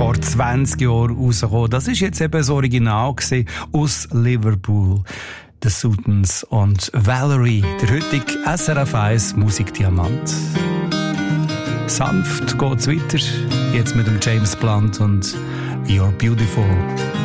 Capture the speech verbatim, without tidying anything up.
vor zwanzig Jahren rausgekommen. Das ist jetzt eben das Original gewesen, aus Liverpool. The Sultans und Valerie, der heutige S R F eins Musikdiamant. Sanft geht's weiter, jetzt mit dem James Blunt und You're Beautiful.